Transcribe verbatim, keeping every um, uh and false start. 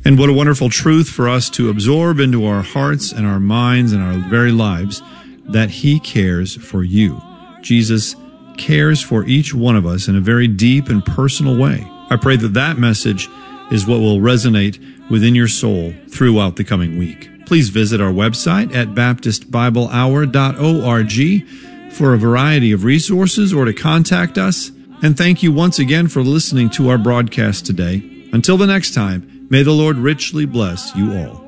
And what a wonderful truth for us to absorb into our hearts and our minds and our very lives, that He cares for you. Jesus cares for each one of us in a very deep and personal way. I pray that that message is what will resonate within your soul throughout the coming week. Please visit our website at baptist bible hour dot org for a variety of resources or to contact us. And thank you once again for listening to our broadcast today. Until the next time, may the Lord richly bless you all.